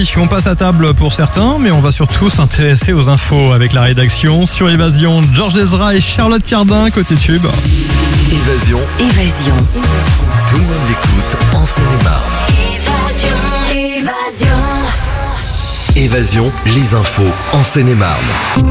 l'émission passe à table pour certains, mais on va surtout s'intéresser aux infos avec la rédaction sur Évasion. Georges Ezra et Charlotte Cardin, côté tube. Évasion. Tout le monde l'écoute en Seine-et-Marne. Évasion, les infos en Seine-et-Marne.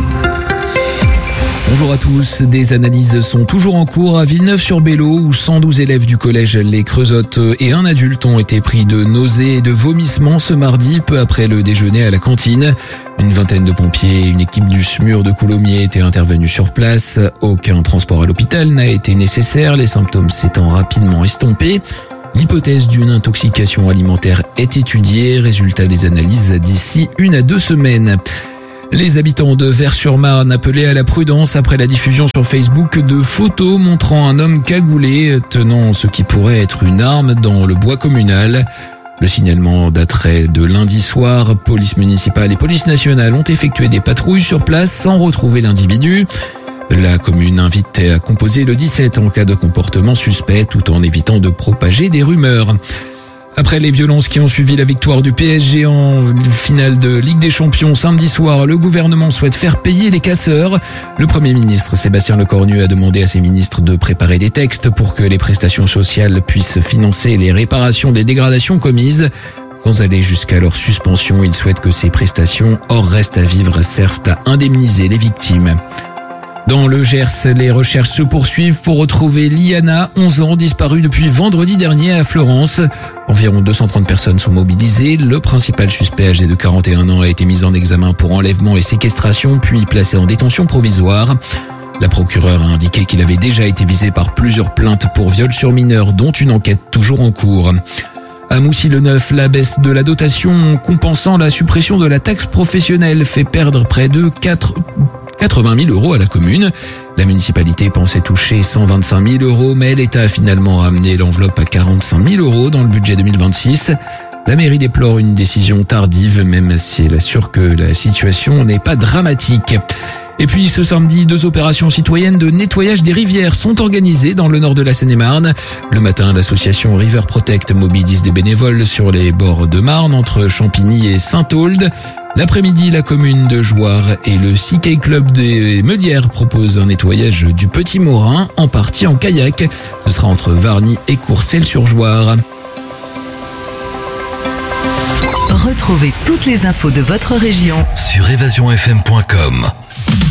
Bonjour à tous, des analyses sont toujours en cours à Villeneuve-sur-Bello où 112 élèves du collège Les Creusottes et un adulte ont été pris de nausées et de vomissements ce mardi, peu après le déjeuner à la cantine. Une vingtaine de pompiers et une équipe du SMUR de Coulommiers étaient intervenus sur place. Aucun transport à l'hôpital n'a été nécessaire, les symptômes s'étant rapidement estompés. L'hypothèse d'une intoxication alimentaire est étudiée, résultat des analyses d'ici 1 à 2 semaines. Les habitants de Vaires-sur-Marne appelaient à la prudence après la diffusion sur Facebook de photos montrant un homme cagoulé tenant ce qui pourrait être une arme dans le bois communal. Le signalement daterait de lundi soir. Police municipale et police nationale ont effectué des patrouilles sur place sans retrouver l'individu. La commune invite à composer le 17 en cas de comportement suspect tout en évitant de propager des rumeurs. Après les violences qui ont suivi la victoire du PSG en finale de Ligue des Champions samedi soir, le gouvernement souhaite faire payer les casseurs. Le Premier ministre Sébastien Lecornu a demandé à ses ministres de préparer des textes pour que les prestations sociales puissent financer les réparations des dégradations commises. Sans aller jusqu'à leur suspension, il souhaite que ces prestations hors reste à vivre servent à indemniser les victimes. Dans le Gers, les recherches se poursuivent pour retrouver Liana, 11 ans, disparue depuis vendredi dernier à Florence. Environ 230 personnes sont mobilisées. Le principal suspect, âgé de 41 ans, a été mis en examen pour enlèvement et séquestration, puis placé en détention provisoire. La procureure a indiqué qu'il avait déjà été visé par plusieurs plaintes pour viol sur mineurs, dont une enquête toujours en cours. À Moussy-le-Neuf, la baisse de la dotation compensant la suppression de la taxe professionnelle fait perdre près de 80 000 euros à la commune. La municipalité pensait toucher 125 000 euros, mais l'État a finalement ramené l'enveloppe à 45 000 euros dans le budget 2026. La mairie déplore une décision tardive, même si elle assure que la situation n'est pas dramatique. Et puis ce samedi, 2 opérations citoyennes de nettoyage des rivières sont organisées dans le nord de la Seine-et-Marne. Le matin, l'association River Protect mobilise des bénévoles sur les bords de Marne entre Champigny et Saint-Aulde. L'après-midi, la commune de Jouarre et le Ski Club des Meulières proposent un nettoyage du Petit Morin, en partie en kayak. Ce sera entre Varny et Courcelles-sur-Jouarre. Retrouvez toutes les infos de votre région sur évasionfm.com.